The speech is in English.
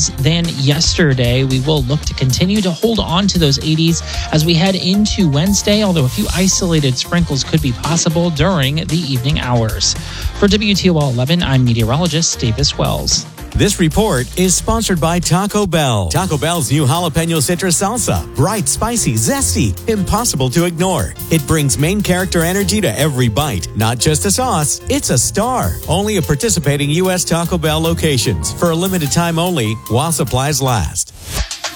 lows than yesterday. We will look to continue to hold on to those 80s as we head into Wednesday, although a few isolated sprinkles could be possible during the evening hours. For WTOL 11, I'm meteorologist Davis Wells. This report is sponsored by Taco Bell. Taco Bell's new jalapeno citrus salsa. Bright, spicy, zesty, impossible to ignore. It brings main character energy to every bite. Not just a sauce, it's a star. Only at participating U.S. Taco Bell locations. For a limited time only, while supplies last.